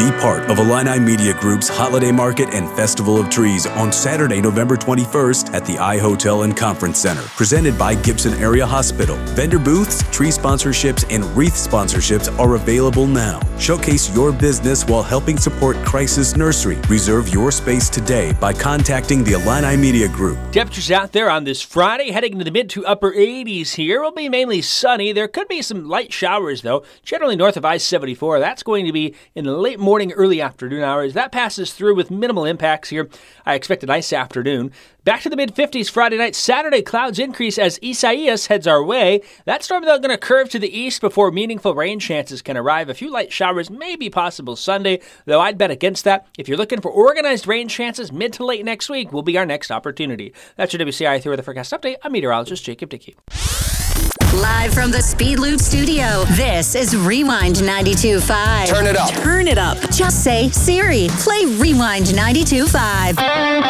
Be part of Illini Media Group's Holiday Market and Festival of Trees on Saturday, November 21st at the iHotel and Conference Center, presented by Gibson Area Hospital. Vendor booths, tree sponsorships, and wreath sponsorships are available now. Showcase your business while helping support Crisis Nursery. Reserve your space today by contacting the Illini Media Group. Temperatures out there on this Friday, heading into the mid to upper 80s here. Will be mainly sunny. There could be some light showers, though, generally north of I-74. That's going to be in the late morning, early afternoon hours. That passes through with minimal impacts here. I expect a nice afternoon. Back to the mid-50s Friday night. Saturday, clouds increase as Isaias heads our way. That storm, though, going to curve to the east before meaningful rain chances can arrive. A few light showers may be possible Sunday, though I'd bet against that. If you're looking for organized rain chances, mid to late next week will be our next opportunity. That's your WCI 3 Weather Forecast Update. I'm meteorologist Jacob Dickey. Live from the Speed Loop studio, this is Rewind 92.5. Turn it up. Turn it up. Just say, Siri, play Rewind 92.5.